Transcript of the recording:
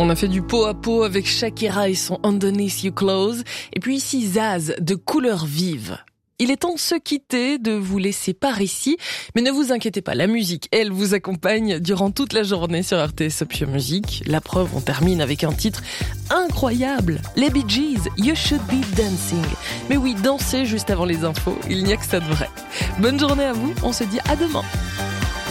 On a fait du pot à pot avec Shakira et son Underneath Your Clothes. Et puis ici, Zaz de Couleurs Vives. Il est temps de se quitter, de vous laisser par ici. Mais ne vous inquiétez pas, la musique, elle vous accompagne durant toute la journée sur RTS Pure Music. La preuve, on termine avec un titre incroyable. Les Bee Gees, You Should Be Dancing. Mais oui, danser juste avant les infos, il n'y a que ça de vrai. Bonne journée à vous, on se dit à demain.